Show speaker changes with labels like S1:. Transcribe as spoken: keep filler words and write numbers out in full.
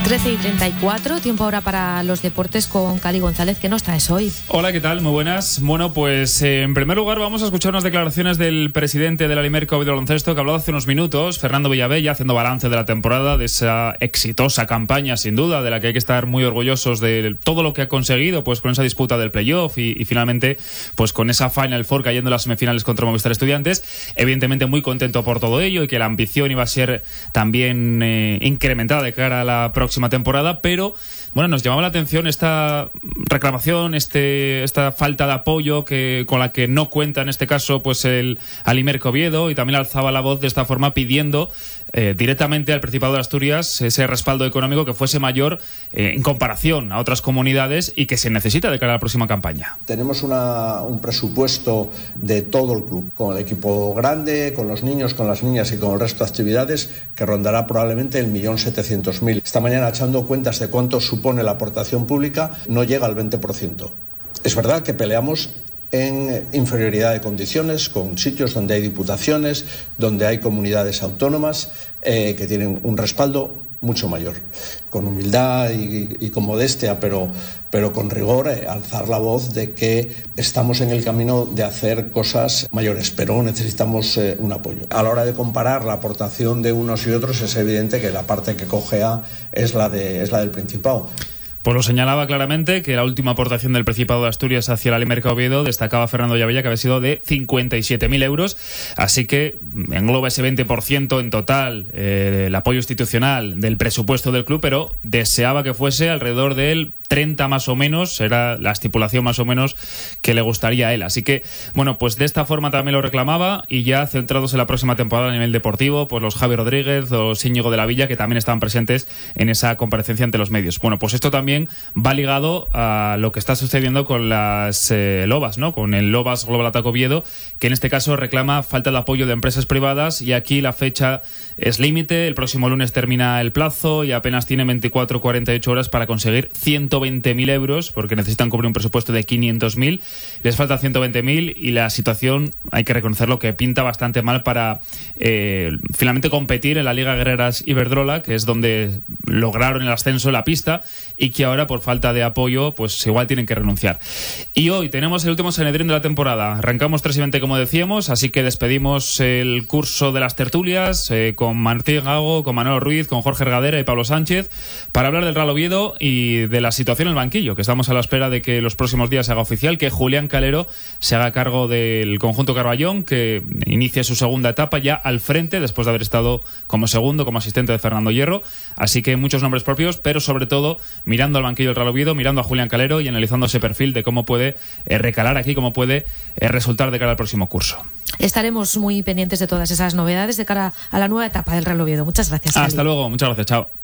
S1: trece y treinta y cuatro, tiempo ahora para los deportes con Cali González. ¿Qué nos traes hoy?
S2: Hola, ¿qué tal? Muy buenas. Bueno, pues eh, en primer lugar vamos a escuchar unas declaraciones del presidente de la Alimerco de baloncesto que ha hablado hace unos minutos, Fernando Villavella, haciendo balance de la temporada, de esa exitosa campaña, sin duda, de la que hay que estar muy orgullosos de todo lo que ha conseguido, pues con esa disputa del playoff y, y finalmente pues con esa Final Four cayendo en las semifinales contra Movistar Estudiantes. Evidentemente muy contento por todo ello y que la ambición iba a ser también eh, incrementada de cara a la próxima temporada, pero bueno, nos llamaba la atención esta reclamación, este esta falta de apoyo que con la que no cuenta en este caso pues el Alimerco Oviedo, y también alzaba la voz de esta forma pidiendo eh, directamente al Principado de Asturias ese respaldo económico que fuese mayor eh, en comparación a otras comunidades y que se necesita de cara a la próxima campaña.
S3: Tenemos una, un presupuesto de todo el club, con el equipo grande, con los niños, con las niñas y con el resto de actividades, que rondará probablemente el millón setecientos mil. Esta mañana, echando cuentas de cuánto supone la aportación pública, no llega al veinte por ciento. Es verdad que peleamos en inferioridad de condiciones, con sitios donde hay diputaciones, donde hay comunidades autónomas eh, que tienen un respaldo mucho mayor. Con humildad y, y con modestia, pero, pero con rigor, eh, alzar la voz de que estamos en el camino de hacer cosas mayores, pero necesitamos eh, un apoyo. A la hora de comparar la aportación de unos y otros, es evidente que la parte que cojea es la, de, es la del Principado.
S2: Pues lo señalaba claramente que la última aportación del Principado de Asturias hacia el Alimerco Oviedo, destacaba Fernando Villavella, que había sido de cincuenta y siete mil euros, así que engloba ese veinte por ciento en total eh, el apoyo institucional del presupuesto del club, pero deseaba que fuese alrededor del treinta más o menos, era la estipulación más o menos que le gustaría a él. Así que, bueno, pues de esta forma también lo reclamaba, y ya centrados en la próxima temporada a nivel deportivo, pues los Javi Rodríguez, los Íñigo de la Villa, que también estaban presentes en esa comparecencia ante los medios. Bueno, pues esto también va ligado a lo que está sucediendo con las eh, Lobas, ¿no? Con el Lobas Global Attack Oviedo, que en este caso reclama falta de apoyo de empresas privadas, y aquí la fecha es límite. El próximo lunes termina el plazo y apenas tiene veinticuatro a cuarenta y ocho horas para conseguir ciento veinte mil euros, porque necesitan cubrir un presupuesto de quinientos mil. Les falta ciento veinte mil y la situación, hay que reconocerlo, que pinta bastante mal para eh, finalmente competir en la Liga Guerreras Iberdrola, que es donde lograron el ascenso en la pista, y que ahora por falta de apoyo pues igual tienen que renunciar. Y hoy tenemos el último Sanedrín de la temporada. Arrancamos tres y veinte, como decíamos, así que despedimos el curso de las tertulias eh, con Martín Gago, con Manuel Ruiz, con Jorge Ergadera y Pablo Sánchez, para hablar del Real Oviedo y de la situación en el banquillo, que estamos a la espera de que los próximos días se haga oficial, que Julián Calero se haga cargo del conjunto Carballón, que inicie su segunda etapa ya al frente, después de haber estado como segundo, como asistente de Fernando Hierro. Así que muchos nombres propios, pero sobre todo mirando al banquillo del Real Oviedo, mirando a Julián Calero y analizando ese perfil de cómo puede eh, recalar aquí, cómo puede eh, resultar de cara al próximo curso.
S1: Estaremos muy pendientes de todas esas novedades de cara a la nueva etapa del Real Oviedo. Muchas gracias, Cali.
S2: Hasta luego, muchas gracias, chao.